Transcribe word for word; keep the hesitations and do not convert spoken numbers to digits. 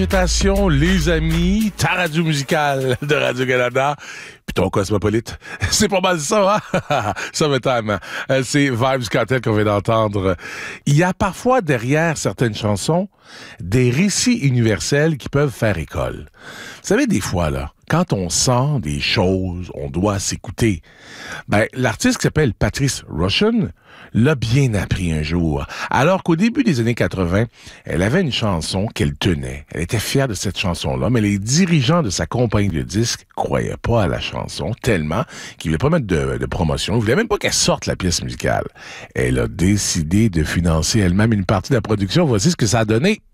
Salutations, les amis, ta radio musicale de Radio-Canada, puis ton cosmopolite. C'est pas mal ça, hein? Summertime. C'est Vibes Cartel qu'on vient d'entendre. Il y a parfois derrière certaines chansons des récits universels qui peuvent faire école. Vous savez, des fois, là, quand on sent des choses, on doit s'écouter. Ben, l'artiste qui s'appelle Patrice Rushen l'a bien appris un jour. Alors qu'au début des années quatre-vingt, elle avait une chanson qu'elle tenait. Elle était fière de cette chanson-là, mais les dirigeants de sa compagnie de disques croyaient pas à la chanson tellement qu'ils voulaient pas mettre de, de promotion. Ils voulaient même pas qu'elle sorte la pièce musicale. Elle a décidé de financer elle-même une partie de la production. Voici ce que ça a donné.